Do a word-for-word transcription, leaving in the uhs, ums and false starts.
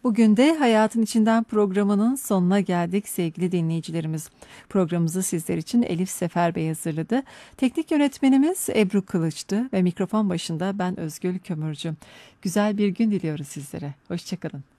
Bugün de Hayatın İçinden programının sonuna geldik sevgili dinleyicilerimiz. Programımızı sizler için Elif Sefer Bey hazırladı. Teknik yönetmenimiz Ebru Kılıç'tı ve mikrofon başında ben Özgül Kömürcü. Güzel bir gün diliyoruz sizlere. Hoşçakalın.